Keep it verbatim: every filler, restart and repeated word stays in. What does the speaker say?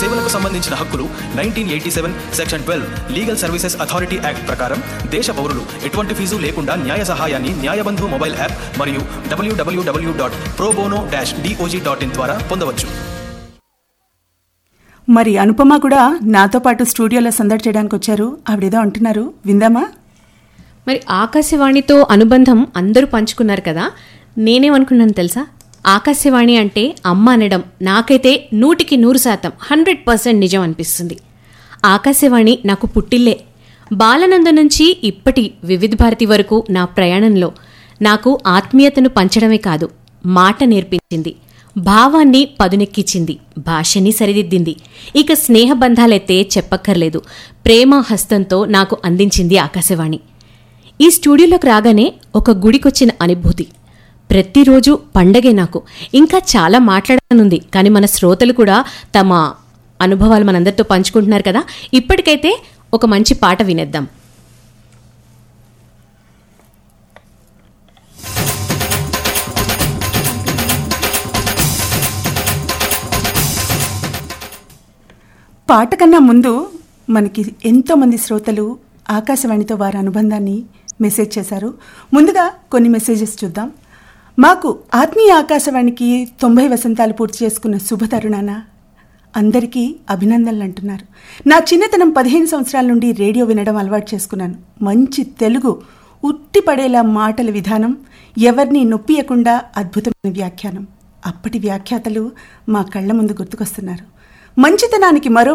సేవలకు సంబంధించిన హక్కులు nineteen eighty seven section twelve legal services authority act ప్రకారం దేశ పౌరులు ఎటువంటి ఫీజు లేకుండా న్యాయ సహాయాన్ని న్యాయబంధు మొబైల్ యాప్ మరియు డబ్ల్యూడబ్ల్యూడబ్ల్యూ dot pro bono dash DOJ dot in ద్వారా పొందవచ్చు. మరి అనుపమ కూడా నాతో పాటు స్టూడియోలో సందడి చేయడానికి వచ్చారు. ఆవిడేదో అంటున్నారు, విందామా? మరి ఆకాశవాణితో అనుబంధం అందరూ పంచుకున్నారు కదా. నేనేమనుకున్నాను తెలుసా, ఆకాశవాణి అంటే అమ్మ అనడం నాకైతే నూటికి నూరు శాతం హండ్రెడ్ పర్సెంట్ నిజం అనిపిస్తుంది. ఆకాశవాణి నాకు పుట్టిల్లే. బాలనంద నుంచి ఇప్పటి వివిధ భారతి వరకు నా ప్రయాణంలో నాకు ఆత్మీయతను పంచడమే కాదు, మాట నేర్పించింది, భావాన్ని పదునెక్కించింది, భాషని సరిదిద్దింది. ఇక స్నేహబంధాలైతే చెప్పక్కర్లేదు, ప్రేమ హస్తంతో నాకు అందించింది ఆకాశవాణి. ఈ స్టూడియోలోకి రాగానే ఒక గుడికొచ్చిన అనుభూతి. ప్రతిరోజు పండగే నాకు. ఇంకా చాలా మాట్లాడాలనుంది, కానీ మన శ్రోతలు కూడా తమ అనుభవాలు మనందరితో పంచుకుంటున్నారు కదా. ఇప్పటికైతే ఒక మంచి పాట వినేద్దాం. పాట కన్నా ముందు మనకి ఎంతోమంది శ్రోతలు ఆకాశవాణితో వారి అనుబంధాన్ని మెసేజ్ చేశారు. ముందుగా కొన్ని మెసేజెస్ చూద్దాం. మాకు ఆత్మీయ ఆకాశవాణికి తొంభై వసంతాలు పూర్తి చేసుకున్న శుభతరుణాన అందరికీ అభినందనలు అంటున్నారు. నా చిన్నతనం పదిహేను సంవత్సరాల నుండి రేడియో వినడం అలవాటు చేసుకున్నాను. మంచి తెలుగు, ఉట్టిపడేలా మాటల విధానం, ఎవరిని నొప్పియకుండా అద్భుతమైన వ్యాఖ్యానం. అప్పటి వ్యాఖ్యాతలు మా కళ్ళ ముందు గుర్తుకొస్తున్నారు. మంచితనానికి మరో